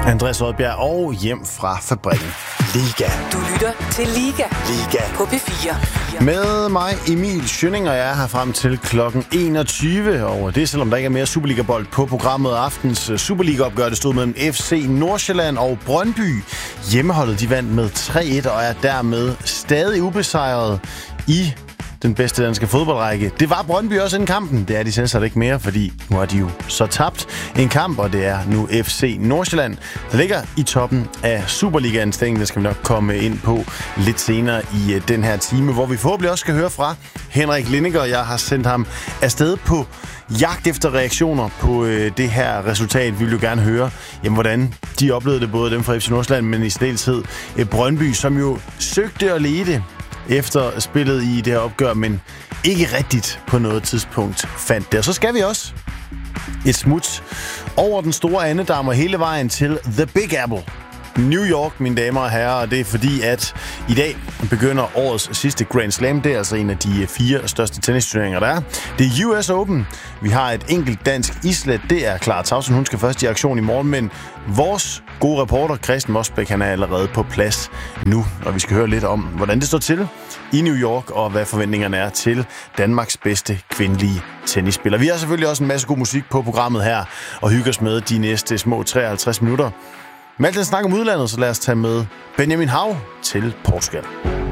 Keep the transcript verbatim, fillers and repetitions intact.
Andreas Oddbjerg og hjem fra fabrikken. Liga. Du lytter til Liga. Liga. På P fire. Med mig, Emil Schønning, og jeg er her frem til klokken enogtyve. Og det er, selvom der ikke er mere Superliga-bold på programmet. Aftens Superliga-opgør, det stod mellem F C Nordsjælland og Brøndby. Hjemmeholdet, de vandt med tre et og er dermed stadig ubesejret i den bedste danske fodboldrække. Det var Brøndby også inden kampen. Det er de selvsagt ikke mere, fordi nu har de jo så tabt en kamp, og det er nu F C Nordsjælland, der ligger i toppen af Superligaen. Det skal vi nok komme ind på lidt senere i den her time, hvor vi forhåbentlig også skal høre fra Henrik Lindegaard. Jeg har sendt ham afsted på jagt efter reaktioner på det her resultat. Vi vil jo gerne høre, jamen, hvordan de oplevede det, både dem fra F C Nordsjælland, men i særdeleshed Brøndby, som jo søgte at lede efter spillet i det her opgør, men ikke rigtigt på noget tidspunkt fandt det. Og så skal vi også et smut over den store andedam og hele vejen til The Big Apple, New York, mine damer og herrer, og det er fordi, at i dag begynder årets sidste Grand Slam. Det er altså en af de fire største tennisturneringer, der er. Det er U S Open. Vi har et enkelt dansk islet. Det er Clara Tauson. Hun skal først i aktion i morgen, men vores gode reporter, Christian Mosbæk, han er allerede på plads nu, og vi skal høre lidt om, hvordan det står til i New York, og hvad forventningerne er til Danmarks bedste kvindelige tennisspiller. Vi har selvfølgelig også en masse god musik på programmet her, og hygger os med de næste små treoghalvtreds minutter. Med alt den snak om udlandet, så lad os tage med Benjamin Hav til Portugal.